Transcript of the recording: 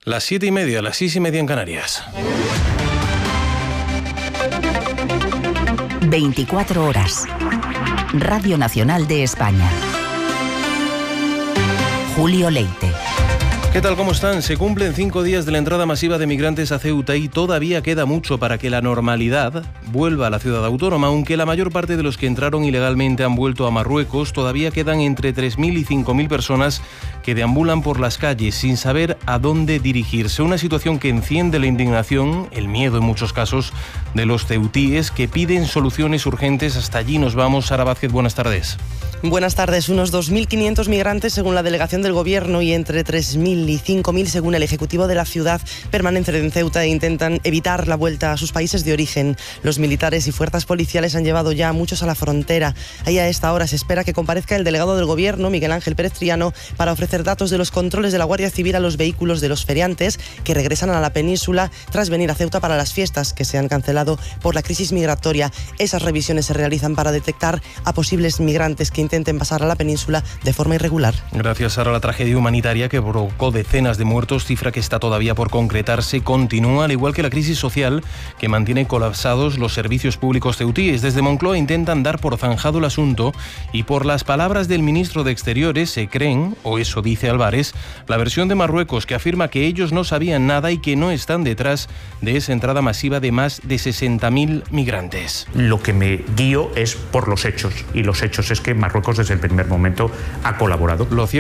Las 7:30, las 6:30 en Canarias. 24 horas. Radio Nacional de España. Julio Leite. ¿Qué tal? ¿Cómo están? Se cumplen 5 días de la entrada masiva de migrantes a Ceuta y todavía queda mucho para que la normalidad vuelva a la ciudad autónoma. Aunque la mayor parte de los que entraron ilegalmente han vuelto a Marruecos, todavía quedan entre 3.000 y 5.000 personas que deambulan por las calles sin saber a dónde dirigirse. Una situación que enciende la indignación, el miedo en muchos casos, de los ceutíes que piden soluciones urgentes. Hasta allí nos vamos. Sara Vázquez, buenas tardes. Buenas tardes. Unos 2.500 migrantes según la delegación del Gobierno y entre 3.000 y 5.000 según el Ejecutivo de la ciudad permanecen en Ceuta e intentan evitar la vuelta a sus países de origen. Los militares y fuerzas policiales han llevado ya a muchos a la frontera. Ahí a esta hora se espera que comparezca el delegado del Gobierno, Miguel Ángel Pérez Triano, para ofrecer datos de los controles de la Guardia Civil a los vehículos de los feriantes que regresan a la península tras venir a Ceuta para las fiestas que se han cancelado por la crisis migratoria. Esas revisiones se realizan para detectar a posibles migrantes que intenten pasar a la península de forma irregular. Gracias, Sara. La tragedia humanitaria que provocó decenas de muertos, cifra que está todavía por concretarse, continúa, al igual que la crisis social que mantiene colapsados los servicios públicos ceutíes. Desde Moncloa intentan dar por zanjado el asunto y, por las palabras del ministro de Exteriores, se creen, o eso dice Álvarez, la versión de Marruecos, que afirma que ellos no sabían nada y que no están detrás de esa entrada masiva de más de 60.000 migrantes. Lo que me guío es por los hechos, y los hechos es que Marruecos desde el primer momento ha colaborado. Lo cierto